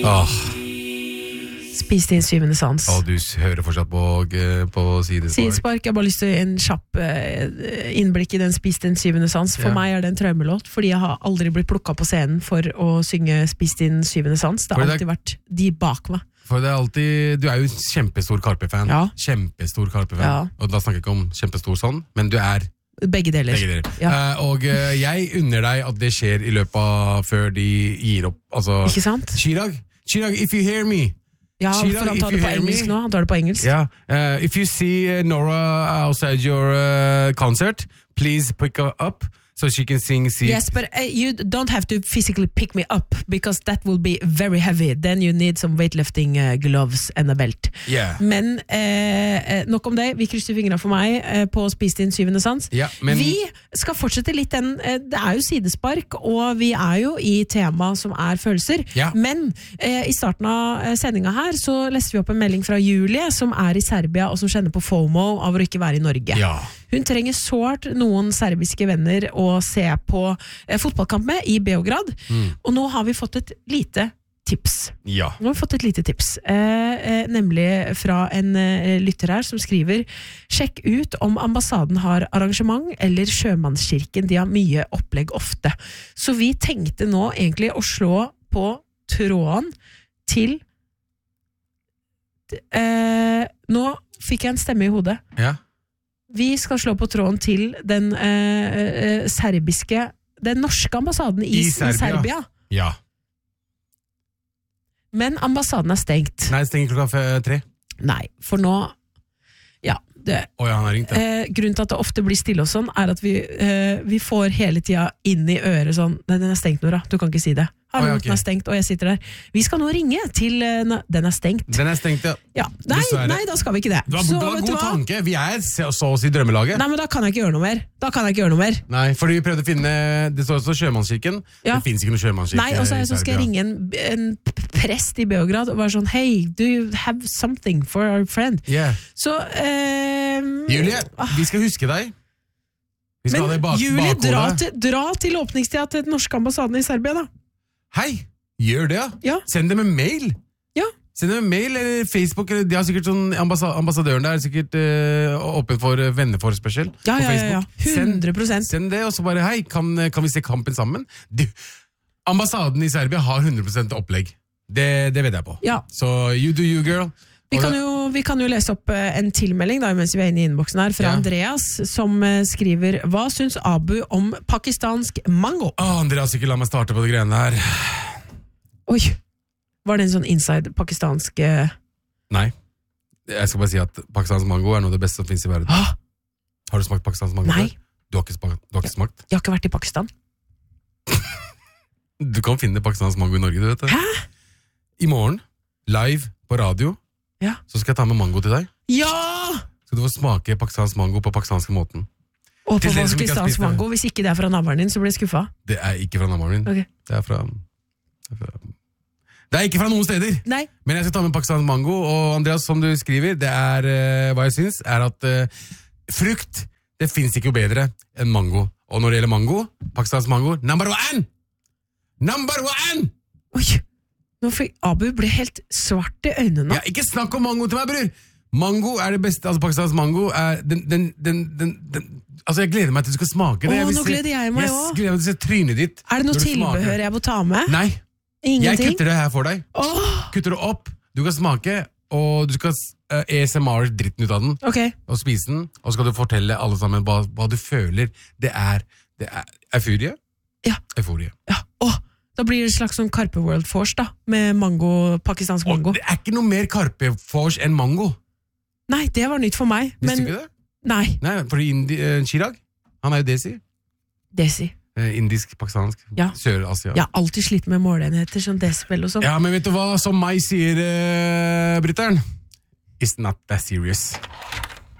Spis din syvende sans. Du hører fortsatt på sidespark. Sidespark, jeg har bare lyst til en kjapp innblikk i den Spis din syvende sans. For meg er det en traumelåt, fordi jeg har aldri blitt plukket på scenen for å synge Spis din syvende sans. Det har alltid vært de bak meg. For det er alltid, du er jo kjempestor Karpe-fan. Ja. Kjempestor Karpe-fan. Ja. Og da snakker jeg ikke om kjempestor sånn, men du er Begge deler. Ja. Og jeg unner deg at det skjer i løpet av før de gir opp. Altså, ikke sant? Chirag, if you hear me. Ja, for han tar det på engelsk nå. Han tar det på engelsk. Yeah. If you see Nora outside your concert, please pick her up so she can sing. Yes, but you don't have to physically pick me up because that will be very heavy. Then you need some weightlifting gloves and a belt. Yeah. Men nok om det. Vi krysser fingrene for meg på å spise din syvende sans. Ja, men vi skal fortsette litt den. Det er jo sidespark, og vi er jo i tema som er følelser. Ja. Men i starten av sendinga her så leste vi opp en melding fra Julie, som er i Serbia og som kjenner på FOMO av å ikke være i Norge. Ja. Hun trenger sårt noen serbiske venner å se på fotballkamp med i Beograd. Og nå har vi fått et lite tips. Ja. Nå har vi fått et lite tips, nemlig fra en lytter her som skriver: sjekk ut om ambassaden har arrangement, eller Sjømannskirken, de har mye opplegg ofte. Så vi tenkte nå egentlig å slå på tråden til nå fikk jeg en stemme i hodet. Ja. Vi skal slå på tråden til den den norske ambassaden i Serbia. Ja. Men ambassaden er stengt. Nei, stenger klokka 3. Nei, for nå han har ringt, grunnen til at det ofte blir stille og sånn, er at vi får hele tida inn i øret sånn: nei, den er stengt, Nora, du kan ikke si det. Den er stengt, og jeg sitter der. Vi skal nå ringe til den er stengt. Den er stengt, ja. Nei, da skal vi ikke det. Det var god tanke. Vi er så å si drømmelaget. Nei, men da kan jeg ikke gjøre noe mer. Nei, fordi vi prøvde å finne, det står også Sjømannskirken. Det finnes ikke noe Sjømannskirke. Nei, og så skal jeg ringe en prest i Beograd og være sånn: hey, do you have something for our friend? Yeah. Så Julie, vi skal huske deg. Vi skal ha deg Julie, dra til åpningstida til den norske ambassaden i Serbia, da. Hei, gjør det, ja. Send dem en mail. Ja. Send dem en mail eller Facebook. Eller de har sikkert sånn ambassadøren der sikkert åpen for venneforspørsel på Facebook. 100%. Send det, og så bare: hei, kan vi se kampen sammen? Ambassaden i Serbia har 100% opplegg. Det vet jeg på. Ja. Så you do you, girl. Vi kan jo lese opp en tilmelding da, mens vi er inne i innboksen her, fra Andreas, som skriver: hva syns Abu om pakistansk mango? Andreas, ikke la meg starte på det greiene her. Oi, var det en sånn inside pakistansk Nei, jeg skal bare si at pakistansk mango er noe av det beste som finnes i verden. Har du smakt pakistansk mango? Nei. Du har ikke smakt? Jeg har ikke vært i Pakistan. Du kan finne pakistansk mango i Norge, du vet det. Hæ? I morgen, live på radio, så skal jeg ta med mango til deg. Ja! Så du får smake pakistansk mango på pakistanske måten. Og på pakistansk mango, hvis ikke det er fra navlen din, så blir jeg skuffa. Det er ikke fra navlen din. Okay. Det er ikke fra noen steder. Nei. Men jeg skal ta med pakistansk mango, og Andreas, som du skriver, det er, hva jeg synes, er at frukt, det finnes ikke jo bedre enn mango. Og når det gjelder mango, pakistansk mango, number one! Number one! Oi! Nå fikk Abu ble helt svart i øynene. Ja, ikke snakk om mango til meg, bror! Mango er det beste, altså pakistansk mango er altså jeg gleder meg til du skal smake det. Nå gleder jeg meg også. Jeg gleder meg til å se trynet ditt. Er det noe tilbehør jeg må ta med? Nei. Ingenting? Jeg kutter det her for deg. Kutter det opp, du kan smake, og du skal ASMR dritten ut av den, og spise den, og så skal du fortelle alle sammen hva du føler. Det er euforie. Ja. Euforie. Ja, da blir det en slags sånn Karpe World Force da, med mango, pakistansk mango. Og det er ikke noe mer Karpe Force enn mango. Nei, det var nytt for meg. Visste du ikke det? Nei. Nei, fordi Chirag, han er jo Desi. Desi. Indisk, pakistansk, Sør-Asia. Jeg har alltid slitt med måleenheter, sånn decibel og sånn. Ja, men vet du hva som meg sier, Britteren? It's not that serious.